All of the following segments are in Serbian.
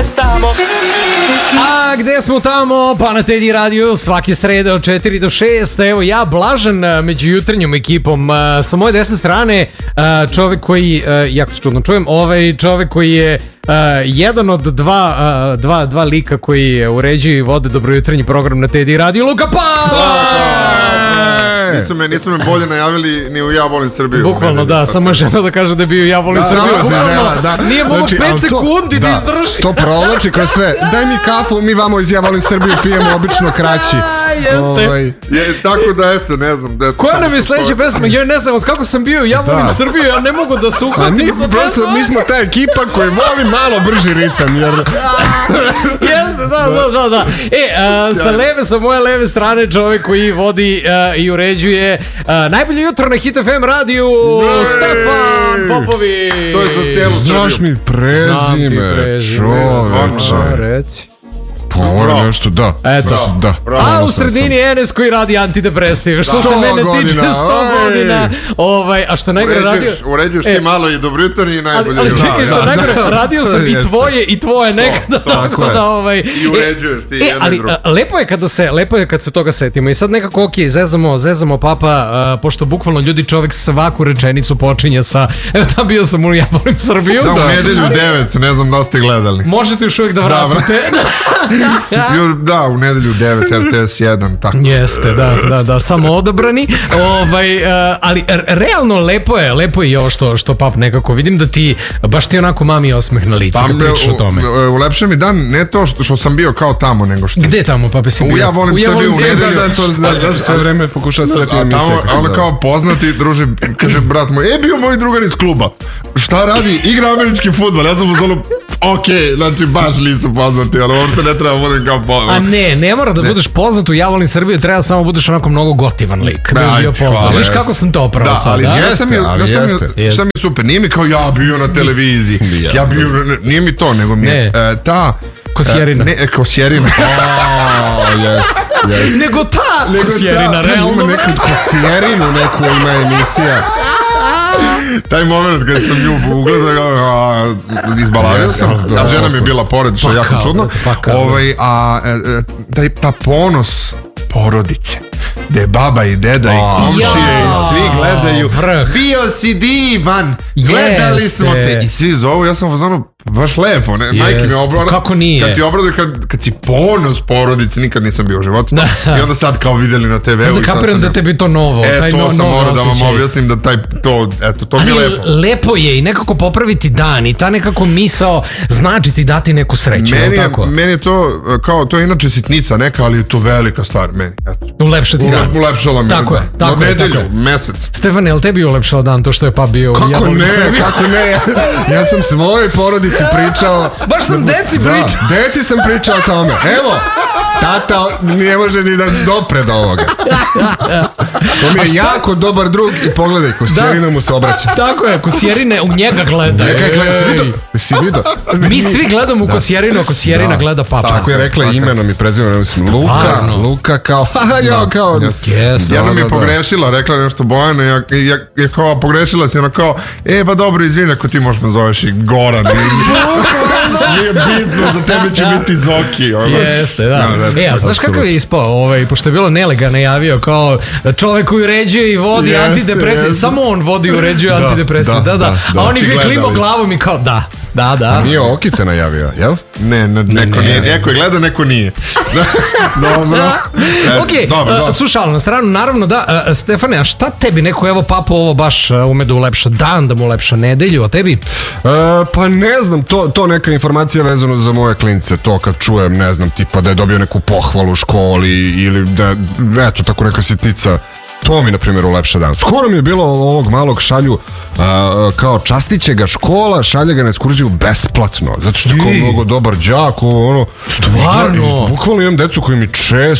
tamo. A gde smo tamo? Pa na Teddy Radio svake srede od 4 do 6. Evo ja, Blažan, među jutarnjom ekipom. Sa moje desne strane čovek koji, jako se čudno čujem, čovek koji je jedan od dva lika koji uređuju i vode dobrojutarnji program na Teddy Radio, Luka Pa! Nisu me bolje najavili ni u Ja volim Srbiju. Bukvalno da, samo je žena da kaže da je bio Ja volim Srbiju. Bukvalno, nije mogo 5 sekundi da izdrži. To provlači kroz sve. Daj mi kafu, mi vamo iz Ja volim Srbiju pijemo obično kraći. Jeste. Tako da eto, ne znam. Koja nam je sledeća pesma? Ja ne znam od kako sam bio Ja volim Srbiju, ja ne mogu da se uhvatim. Mi smo ta ekipa koja voli malo brži ritam. Jeste, da. Sa moje leve strane čovjek koji vodi i uređuje najbolje jutro na Hit FM radiju, Stefan Popović. To je za cijelu Srbiju. Znaš mi prezime, čoveče. Reci. Pa ovo je nešto, da. Eto. Da. A u sredini Enes koji radi antidepresiv. Što se mene tiče 100 godina. A što najgore radio... Uređuješ ti malo i dobrojutarnji i najbolje. Ali čekaj, što najgore radio sam i tvoje nekada. Tako je. I uređuješ ti jedno i drugo. Lepo je kad se toga setimo. I sad nekako zezamo Papa, pošto bukvalno ljudi čovek svaku rečenicu počinje sa evo tam bio sam u Ja volim Srbiju. Da, u nedelju 9, ne znam da ste gledali. Možete još uvijek da vratite. Da, u nedelju 9, RTS 1, tako. Jeste, da, samo odabrani. Ali realno lepo je i ovo što Pap nekako, vidim da ti, baš ti onako mami osmeh na lice kad pričaš o tome. Ulepše mi dan, ne to što sam bio kao tamo, nego što... Gde tamo, Pape, si bio? Ja volim Srbiju u nedelju. Da, sve vreme pokušao se sretiti emisije. Ono kao poznati, druže, kaže brat moj, bio moj drugar iz kluba. Šta radi? Igra američki fudbal. Ja sam u zonu, okej, znači baš nisu poznati, ali uopšte ne treba budem kao poznat. A ne mora da budeš poznat u Ja volim Srbiju, treba samo budeš onako mnogo gotivan lik. Da bi bio poznat. Viš kako sam to opravo sad, da? Šta mi je super, nije mi kao ja bio na televiziji. Ja bio, nije mi to, nego mi je ta... Kosjerina. Kosjerina. Jest. Nego ta Kosjerina, realno. Ima neku Kosjerinu, neku ima emisija. Taj moment kad sam nju ugledao, izbalavio sam, žena mi je bila pored, što je jako čudno. Ta ponos porodice, gde baba i deda i komšije i svi gledaju. Bio si divan, gledali smo te. I svi zovu, ja sam u baš lepo, ne? Majke mi obrada. Kako nije? Kad ti obraduju, kad si ponos porodice, nikad nisam bio u životu. I onda sad kao vidjeli na TV-u. Onda kapiram da tebi to novo. To sam morao da vam objasnim da to mi je lepo. Lepo je i nekako popraviti dan i ta nekako misao znači ti dati neku sreću. Meni je to, kao, to je inače sitnica neka, ali je to velika stvar meni. Ulepšati dan. Ulepšala mi. Tako je. Na nedelju, mesec. Stefan, je li tebi ulepšala dan to što je pa bio? Kako ne? Ja sam svojoj porodici pričao. Baš sam deci pričao. Deci sam pričao o tome. Evo, tata ne može ni da dopre do ovoga. To mi je jako dobar drug i pogledaj, Kosjerina mu se obraća. Tako je, Kosjerine u njega gleda. Si vidio? Mi svi gledamo u Kosjerinu, a Kosjerina gleda Papa. Tako je rekla imenom i prezimenom. Luka kao, Jedna mi je pogrešila, rekla nešto Bojana, ja kao pogrešila si, ona kao, pa dobro, izvini ako ti možeš me zoveš i Goran. Nije bitno, za tebe će biti Zoki. Jeste, da. A znaš kako je ispao, pošto je bilo Nelega najavio kao čovek koji uređuje i vodi antidepresiv, samo on vodi i uređuje antidepresiv, da. A on je bio klimao glavom i kao da. A nije Oki te najavio, jel? Ne, neko nije. Neko je gledao, neko nije. Dobro. Okej, slušaj, ali na stranu, naravno da, Stefane, a šta tebi neko, evo Papo ovo baš ume da ulepša dan, da mu ulepša nedelju, a tebi? Pa ne znam, to neka informacija vezano za moje klince, to kad čujem, ne znam, tipa da je dobio neku pohvalu u školi ili da, eto, tako neka sitnica. To mi, na primjer, ulepša dan. Skoro mi je bilo ovog malog šalju kao častiće ga škola, šalje ga na ekskurziju besplatno. Zato što je kao mnogo dobar đak, ono... Stvarno? Bukvalno imam decu koji mi često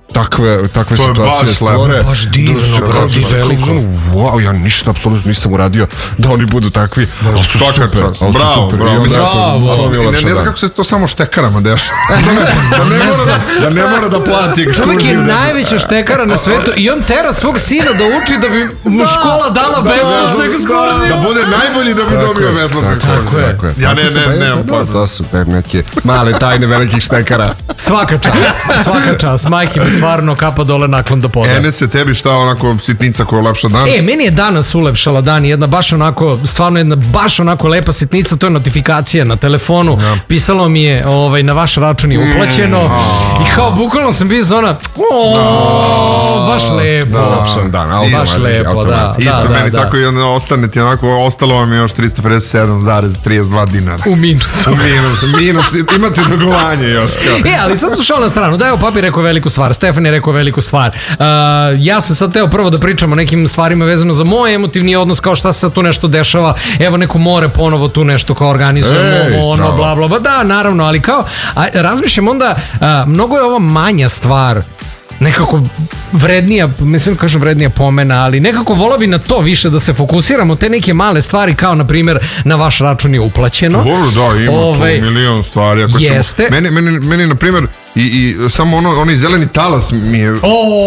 takve situacije stvore. Baš divno, brati, veliko. Wow, ja ništa apsolutno nisam uradio da oni budu takvi. Ali su super. Bravo. Ne znam kako se to samo štekarama deša. Da ne mora da plati ekskurziju. Čovjek je najveća štekara na svetu i on tera svog sina da uči da bi mu škola dala besplatnu ekskurziju. Da bude najbolji da bi dobio besplatnu ekskurziju. Tako je. Ja ne. To su te neke male tajne velikih štekara. Svaka čast. Majke mi stvarno kapa dole naklon do poda. Enese, tebi šta onako sitnica koja ulepša dan? Meni je danas ulepšala dan jedna baš onako lepa sitnica, to je notifikacija na telefonu. Pisalo mi je na vaš račun je uplaćeno i kao bukvalno sam bio zona baš lepo. Ulepšan dan, baš lepo, da. Isto meni tako i onda ostane ti onako, ostalo vam je još 357,32 dinara. U minusu. Minus, imate dugovanje još. Ali sad su šao na stranu, da, evo papi rekao veliku stvar, Stefan je rekao veliku stvar. Ja sam sad teo prvo da pričam o nekim stvarima vezano za moj emotivni odnos, kao šta se sad tu nešto dešava, evo neko more ponovo tu nešto kao organizujemo, bla bla bla, da, naravno, ali kao, razmišljam onda, mnogo je ova manja stvar, nekako vrednija, mislim kažem vrednija pomena, ali nekako volao bi na to više da se fokusiramo, te neke male stvari kao na primjer na vaš račun je uplaćeno. Dobro, da, ima tu milion stvari. Jeste. Meni na primjer i samo onaj zeleni talas mi je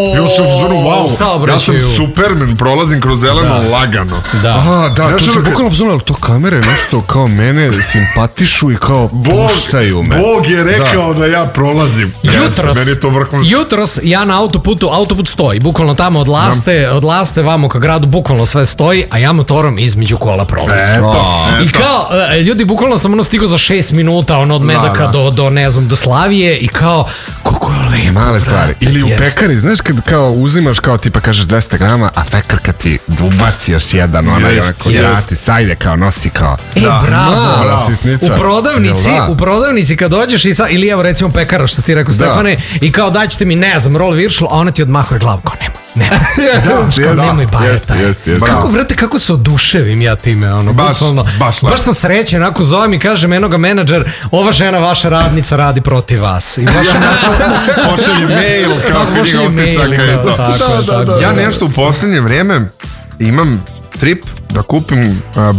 ja sam Superman, prolazim kroz zeleno lagano. Da, to se bukvalno pozvano, ali to kamere nešto kao mene simpatišu i kao puštaju me. Bog je rekao da ja prolazim. Jutros ja na autoput stoji, bukvalno tamo od Laste vamo ka gradu, bukvalno sve stoji, a ja motorom između kola prolazim. I kao, ljudi, bukvalno sam stigao za 6 minuta, od Medaka do Slavije i kao, kako je lepo. Male stvari. Ili u pekari, znaš kad kao uzimaš kao tipa kažeš 200 grama, a pekarka ti ubaci još jedan, onaj onako grati, sajde kao nosi kao. Bravo. U prodavnici kad dođeš ili evo recimo pekara što si ti rekao Stefane i kao daćete mi ne znam roll viršl, a ona ti odmahuje glavu kao nema. Nemoj bajeta. Kako vrate, kako se oduševim ja time, baš sam srećen, ako zovem i kažem enoga menadžer, ova žena vaša radnica radi protiv vas i baš pošalje mail kao knjiga otisaka i to. Ja nešto u posljednje vrijeme imam trip da kupim